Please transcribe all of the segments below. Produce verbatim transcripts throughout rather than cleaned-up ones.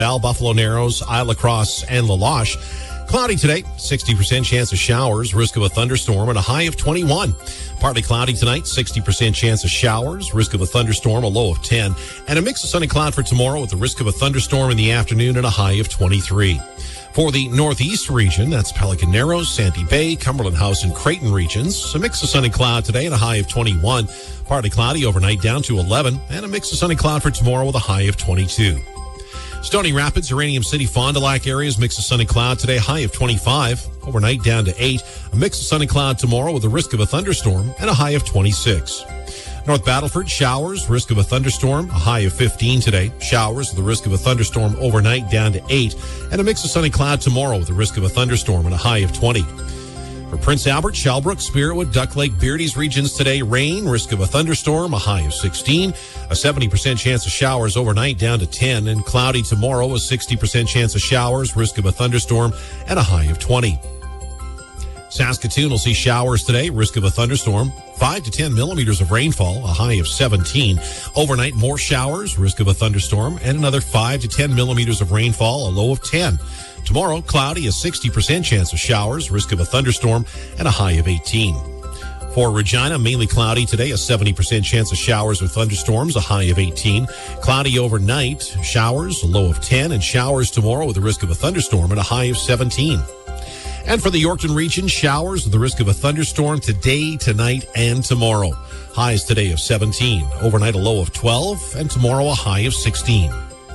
Bell, Buffalo Narrows, Isle La Crosse, and La Loche. Cloudy today, sixty percent chance of showers, risk of a thunderstorm, and a high of twenty-one. Partly cloudy tonight, sixty percent chance of showers, risk of a thunderstorm, a low of ten. And a mix of sun and cloud for tomorrow with the risk of a thunderstorm in the afternoon and a high of twenty-three. For the northeast region, that's Pelican Narrows, Sandy Bay, Cumberland House, and Creighton regions. A mix of sun and cloud today and a high of twenty-one. Partly cloudy overnight down to eleven. And a mix of sun and cloud for tomorrow with a high of twenty-two. Stony Rapids, Uranium City, Fond du Lac areas, mix of sun and cloud today, high of twenty-five. Overnight down to eight. A mix of sun and cloud tomorrow with a risk of a thunderstorm and a high of twenty-six. North Battleford, showers, risk of a thunderstorm, a high of fifteen today. Showers with the risk of a thunderstorm overnight down to eight. And a mix of sun and cloud tomorrow with a risk of a thunderstorm and a high of twenty. For Prince Albert, Shellbrook, Spiritwood, Duck Lake, Beardy's regions today, rain, risk of a thunderstorm, a high of sixteen. A seventy percent chance of showers overnight down to ten. And cloudy tomorrow, a sixty percent chance of showers, risk of a thunderstorm, and a high of twenty. Saskatoon will see showers today, risk of a thunderstorm, five to ten millimeters of rainfall, a high of seventeen. Overnight, more showers, risk of a thunderstorm, and another five to ten millimeters of rainfall, a low of ten. Tomorrow, cloudy, a sixty percent chance of showers, risk of a thunderstorm, and a high of eighteen. For Regina, mainly cloudy today, a seventy percent chance of showers with thunderstorms, a high of eighteen. Cloudy overnight, showers, a low of ten, and showers tomorrow with the risk of a thunderstorm and a high of seventeen. And for the Yorkton region, showers with the risk of a thunderstorm today, tonight, and tomorrow. Highs today of seventeen. Overnight, a low of twelve, and tomorrow, a high of sixteen.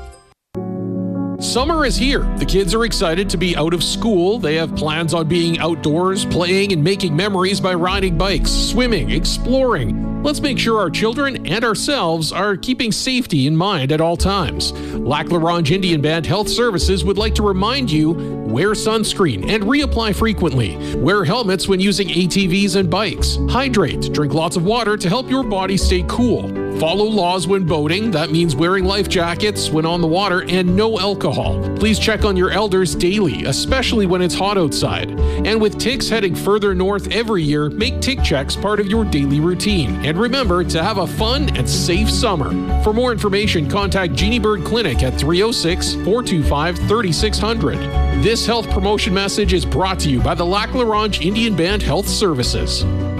Summer is here. The kids are excited to be out of school. They have plans on being outdoors, playing and making memories by riding bikes, swimming, exploring. Let's make sure our children and ourselves are keeping safety in mind at all times. Lac La Ronge Indian Band Health Services would like to remind you, wear sunscreen and reapply frequently. Wear helmets when using A T Vs and bikes. Hydrate. Drink lots of water to help your body stay cool. Follow laws when boating. That means wearing life jackets when on the water and no alcohol. Please check on your elders daily, especially when it's hot outside. And with ticks heading further north every year, make tick checks part of your daily routine. And remember to have a fun and safe summer. For more information, contact Jeannie Bird Clinic at three oh six, four two five, three six zero zero. This health promotion message is brought to you by the Lac La Ronge Indian Band Health Services.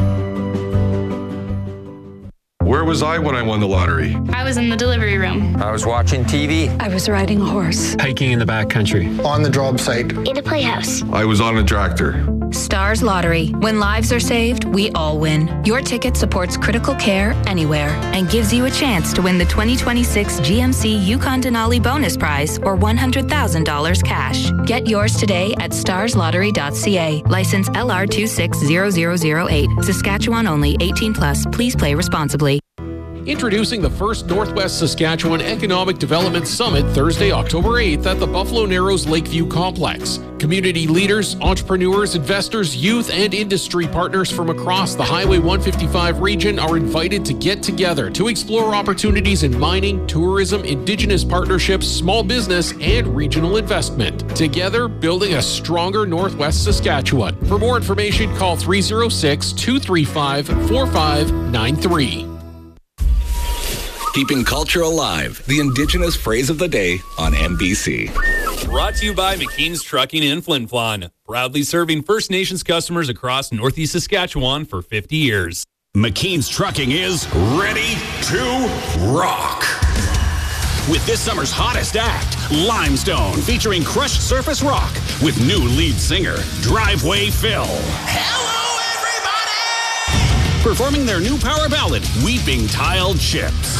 Where was I when I won the lottery? I was in the delivery room. I was watching T V. I was riding a horse. Hiking in the backcountry. On the job site. In a playhouse. I was on a tractor. Stars Lottery. When lives are saved, we all win. Your ticket supports critical care anywhere and gives you a chance to win the twenty twenty-six G M C Yukon Denali bonus prize or one hundred thousand dollars cash. Get yours today at stars lottery dot c a. License L R two six zero zero zero eight. Saskatchewan only. eighteen plus. Please play responsibly. Introducing the first Northwest Saskatchewan Economic Development Summit Thursday, October eighth at the Buffalo Narrows Lakeview Complex. Community leaders, entrepreneurs, investors, youth, and industry partners from across the Highway one fifty-five region are invited to get together to explore opportunities in mining, tourism, Indigenous partnerships, small business, and regional investment. Together, building a stronger Northwest Saskatchewan. For more information, call three oh six, two three five, four five nine three. Keeping culture alive, the Indigenous phrase of the day on M B C. Brought to you by McKean's Trucking in Flin Flon, proudly serving First Nations customers across Northeast Saskatchewan for fifty years. McKean's Trucking is ready to rock. With this summer's hottest act, Limestone, featuring crushed surface rock with new lead singer, Driveway Phil. Hello! Performing their new power ballad, Weeping Tiled Chips.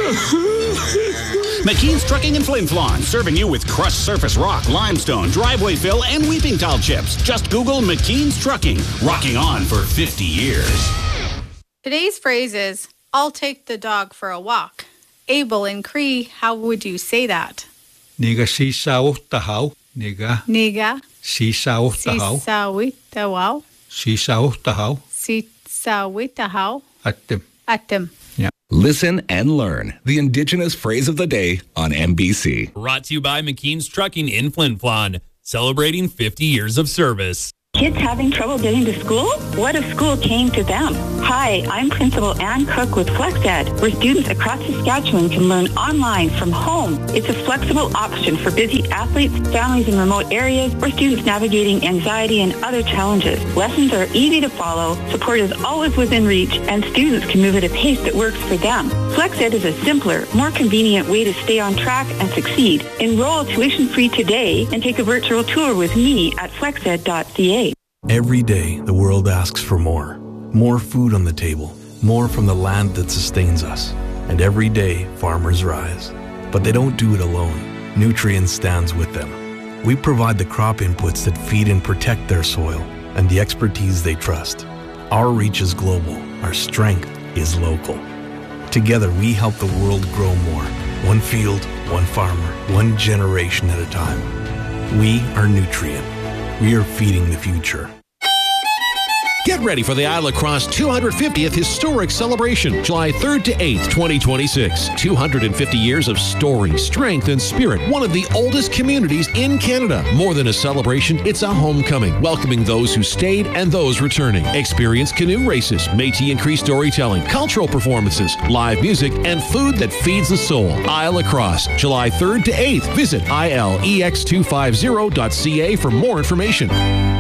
McKean's Trucking in Flin Flon, serving you with crushed surface rock, limestone, driveway fill, and weeping tile chips. Just Google McKean's Trucking, rocking on for fifty years. Today's phrase is, I'll take the dog for a walk. Abel in Cree, how would you say that? Niga sisaw tahaw. Niga. Niga. Sisaw tahaw. Sisaw tahaw. Sisaw tahaw. Sisaw Atim. Atim. Yeah. Listen and learn the Indigenous phrase of the day on M B C. Brought to you by McKean's Trucking in Flin Flon, celebrating fifty years of service. Kids having trouble getting to school? What if school came to them? Hi, I'm Principal Ann Cook with FlexEd, where students across Saskatchewan can learn online from home. It's a flexible option for busy athletes, families in remote areas, or students navigating anxiety and other challenges. Lessons are easy to follow, support is always within reach, and students can move at a pace that works for them. FlexEd is a simpler, more convenient way to stay on track and succeed. Enroll tuition-free today and take a virtual tour with me at flexed dot c a. Every day, the world asks for more. More food on the table, more from the land that sustains us. And every day, farmers rise. But they don't do it alone. Nutrien stands with them. We provide the crop inputs that feed and protect their soil and the expertise they trust. Our reach is global. Our strength is local. Together, we help the world grow more. One field, one farmer, one generation at a time. We are Nutrien. We are feeding the future. Get ready for the Isle La Crosse two hundred fiftieth Historic Celebration, July third to eighth, twenty twenty-six. two hundred fifty years of story, strength, and spirit. One of the oldest communities in Canada. More than a celebration, it's a homecoming, welcoming those who stayed and those returning. Experience canoe races, Métis and Cree storytelling, cultural performances, live music, and food that feeds the soul. Isle La Crosse, July third to eighth. Visit I L E X two fifty dot c a for more information.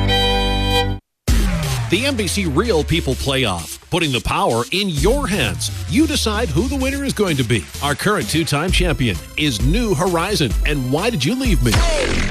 The N B C Real People Playoff, putting the power in your hands. You decide who the winner is going to be. Our current two-time champion is New Horizon. And why did you leave me?